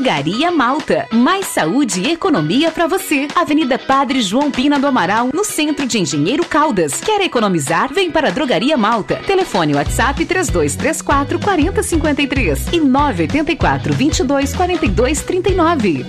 Drogaria Malta. Mais saúde e economia para você. Avenida Padre João Pina do Amaral, no centro de Engenheiro Caldas. Quer economizar? Vem para a Drogaria Malta. Telefone WhatsApp 3234 4053 e 984 22 42 39.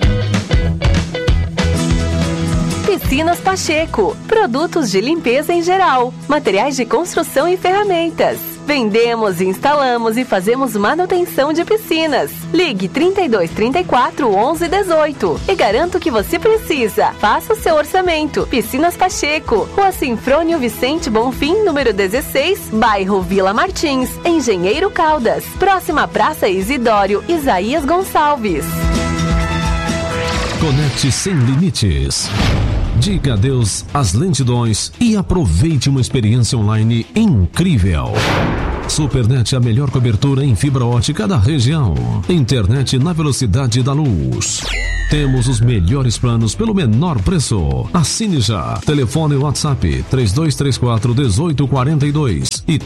Piscinas Pacheco. Produtos de limpeza em geral. Materiais de construção e ferramentas. Vendemos, instalamos e fazemos manutenção de piscinas. Ligue 3234 1118 e garanto que você precisa. Faça o seu orçamento. Piscinas Pacheco, Rua Sinfrônio Vicente Bonfim, número 16, bairro Vila Martins, Engenheiro Caldas. Próxima Praça Isidório Isaías Gonçalves. Conecte sem limites. Diga adeus às lentidões e aproveite uma experiência online incrível. Supernet, a melhor cobertura em fibra ótica da região. Internet na velocidade da luz. Temos os melhores planos pelo menor preço. Assine já. Telefone WhatsApp 3234 1842 e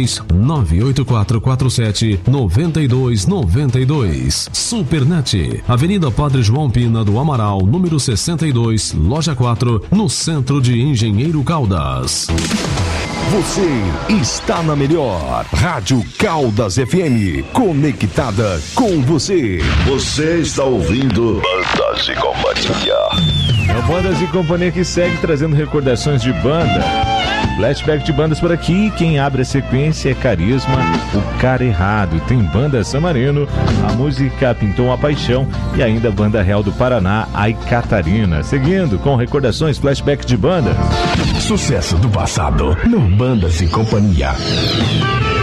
3398447 9292. Supernet, Avenida Padre João Pina do Amaral, número 62, loja 4, no centro de Engenheiro Caldas. Você está na melhor Rádio Caldas FM, conectada com você. Você está ouvindo Bandas e Companhia. É o Bandas e Companhia que segue trazendo recordações de banda. Flashback de bandas por aqui. Quem abre a sequência é Carisma, O Cara Errado. Tem Banda San Marino, a música Pintou uma Paixão e ainda Banda Real do Paraná, Ai Catarina. Seguindo com recordações, flashback de bandas. Sucesso do passado no Bandas e Companhia.